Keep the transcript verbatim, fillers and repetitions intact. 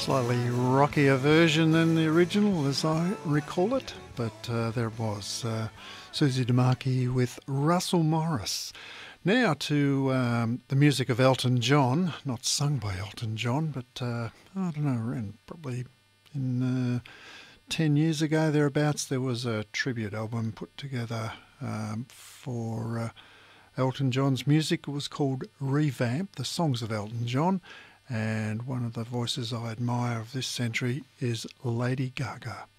Slightly rockier version than the original, as I recall it, but uh, there it was. Uh, Susie DeMarchi with Russell Morris. Now to um, the music of Elton John, not sung by Elton John, but uh, I don't know, around probably in uh, ten years ago thereabouts, there was a tribute album put together um, for uh, Elton John's music. It was called Revamp, the songs of Elton John. And one of the voices I admire of this century is Lady Gaga.